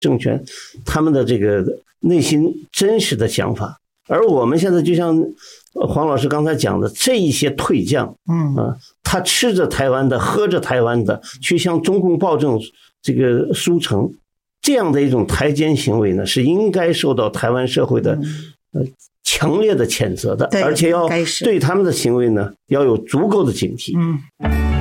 政权他们的这个内心真实的想法。而我们现在就像黄老师刚才讲的，这一些退将，他吃着台湾的，喝着台湾的，去向中共保证这个书城，这样的一种台奸行为呢，是应该受到台湾社会的强烈的谴责的，而且要对他们的行为呢要有足够的警惕。